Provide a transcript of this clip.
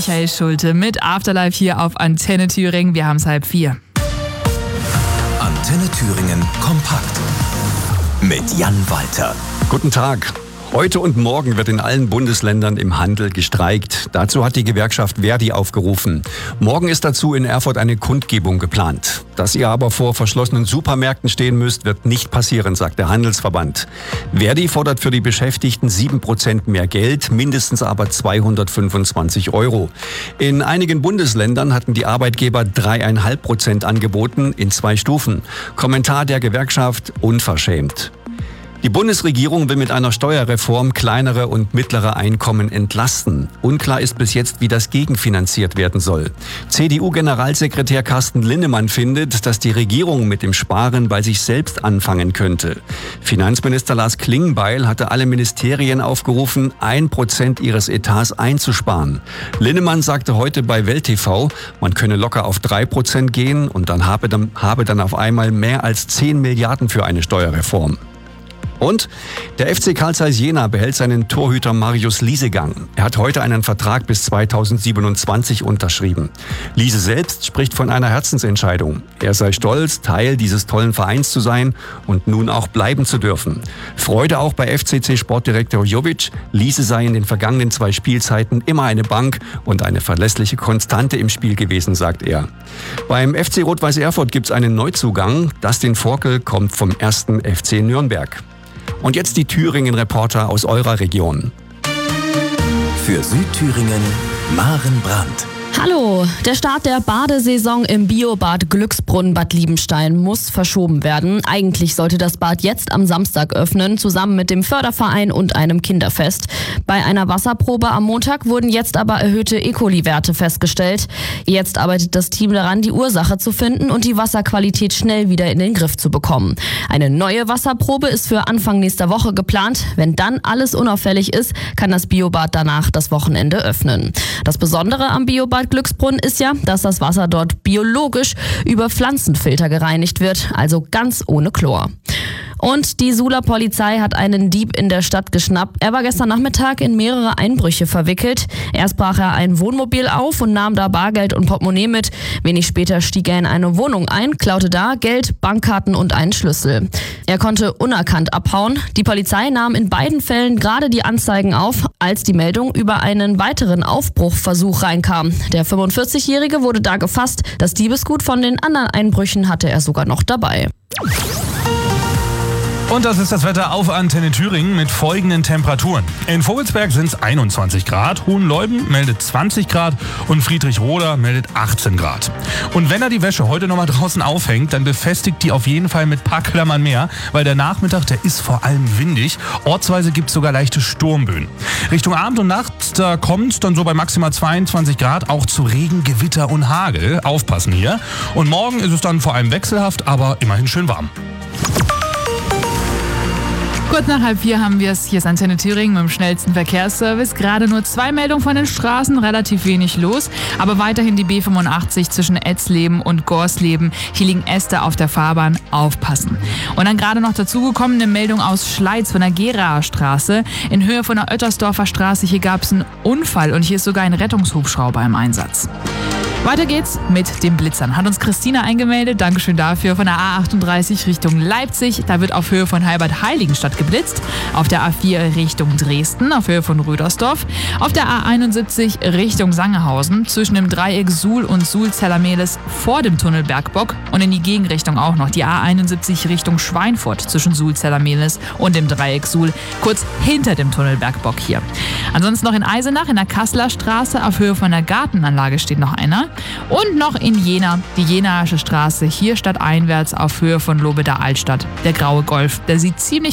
Michael Schulte mit Afterlife hier auf Antenne Thüringen. Wir haben es 3:30. Antenne Thüringen kompakt mit Jan Walter. Guten Tag. Heute und morgen wird in allen Bundesländern im Handel gestreikt. Dazu hat die Gewerkschaft Verdi aufgerufen. Morgen ist dazu in Erfurt eine Kundgebung geplant. Dass ihr aber vor verschlossenen Supermärkten stehen müsst, wird nicht passieren, sagt der Handelsverband. Verdi fordert für die Beschäftigten 7% mehr Geld, mindestens aber 225 €. In einigen Bundesländern hatten die Arbeitgeber 3,5% angeboten, in 2 Stufen. Kommentar der Gewerkschaft: unverschämt. Die Bundesregierung will mit einer Steuerreform kleinere und mittlere Einkommen entlasten. Unklar ist bis jetzt, wie das gegenfinanziert werden soll. CDU-Generalsekretär Carsten Linnemann findet, dass die Regierung mit dem Sparen bei sich selbst anfangen könnte. Finanzminister Lars Klingbeil hatte alle Ministerien aufgerufen, 1% ihres Etats einzusparen. Linnemann sagte heute bei Welt TV, man könne locker auf 3% gehen und dann habe dann auf einmal mehr als 10 Milliarden für eine Steuerreform. Und der FC Carl Zeiss Jena behält seinen Torhüter Marius Liesegang. Er hat heute einen Vertrag bis 2027 unterschrieben. Liese selbst spricht von einer Herzensentscheidung. Er sei stolz, Teil dieses tollen Vereins zu sein und nun auch bleiben zu dürfen. Freude auch bei FCC-Sportdirektor Jovic. Liese sei in den vergangenen 2 Spielzeiten immer eine Bank und eine verlässliche Konstante im Spiel gewesen, sagt er. Beim FC Rot-Weiß Erfurt gibt es einen Neuzugang. Dustin Forkel kommt vom 1. FC Nürnberg. Und jetzt die Thüringen-Reporter aus eurer Region. Für Südthüringen Maren Brandt. Hallo, der Start der Badesaison im Biobad Glücksbrunnen Bad Liebenstein muss verschoben werden. Eigentlich sollte das Bad jetzt am Samstag öffnen, zusammen mit dem Förderverein und einem Kinderfest. Bei einer Wasserprobe am Montag wurden jetzt aber erhöhte E. coli-Werte festgestellt. Jetzt arbeitet das Team daran, die Ursache zu finden und die Wasserqualität schnell wieder in den Griff zu bekommen. Eine neue Wasserprobe ist für Anfang nächster Woche geplant. Wenn dann alles unauffällig ist, kann das Biobad danach das Wochenende öffnen. Das Besondere am Biobad Glücksbrunnen ist ja, dass das Wasser dort biologisch über Pflanzenfilter gereinigt wird, also ganz ohne Chlor. Und die Suhler Polizei hat einen Dieb in der Stadt geschnappt. Er war gestern Nachmittag in mehrere Einbrüche verwickelt. Erst brach er ein Wohnmobil auf und nahm da Bargeld und Portemonnaie mit. Wenig später stieg er in eine Wohnung ein, klaute da Geld, Bankkarten und einen Schlüssel. Er konnte unerkannt abhauen. Die Polizei nahm in beiden Fällen gerade die Anzeigen auf, als die Meldung über einen weiteren Aufbruchversuch reinkam. Der 45-Jährige wurde da gefasst. Das Diebesgut von den anderen Einbrüchen hatte er sogar noch dabei. Und das ist das Wetter auf Antenne Thüringen mit folgenden Temperaturen. In Vogelsberg sind es 21 Grad, Hohenleuben meldet 20 Grad und Friedrichroda meldet 18 Grad. Und wenn er die Wäsche heute nochmal draußen aufhängt, dann befestigt die auf jeden Fall mit ein paar Klammern mehr, weil der Nachmittag, der ist vor allem windig. Ortsweise gibt es sogar leichte Sturmböen. Richtung Abend und Nacht, da kommt es dann so bei maximal 22 Grad auch zu Regen, Gewitter und Hagel. Aufpassen hier. Und morgen ist es dann vor allem wechselhaft, aber immerhin schön warm. Kurz nach 3:30 haben wir es. Hier ist Antenne Thüringen mit dem schnellsten Verkehrsservice. Gerade nur 2 Meldungen von den Straßen, relativ wenig los. Aber weiterhin die B85 zwischen Etzleben und Gorsleben. Hier liegen Äste auf der Fahrbahn. Aufpassen. Und dann gerade noch dazugekommen eine Meldung aus Schleiz von der Geraer Straße. In Höhe von der Oettersdorfer Straße. Hier gab es einen Unfall und hier ist sogar ein Rettungshubschrauber im Einsatz. Weiter geht's mit den Blitzern. Hat uns Christina eingemeldet. Dankeschön dafür. Von der A38 Richtung Leipzig. Da wird auf Höhe von Halbert-Heiligenstadt geblitzt. Auf der A4 Richtung Dresden. Auf Höhe von Rüdersdorf. Auf der A71 Richtung Sangerhausen. Zwischen dem Dreieck Suhl und Suhl-Zellermehlis vor dem Tunnel Bergbock. Und in die Gegenrichtung auch noch. Die A71 Richtung Schweinfurt. Zwischen Suhl-Zellermehlis und dem Dreieck Suhl. Kurz hinter dem Tunnel Bergbock hier. Ansonsten noch in Eisenach in der Kasseler Straße. Auf Höhe von der Gartenanlage steht noch einer. Und noch in Jena, die Jenaische Straße, hier stadteinwärts auf Höhe von Lobeda Altstadt. Der graue Golf, der sieht ziemlich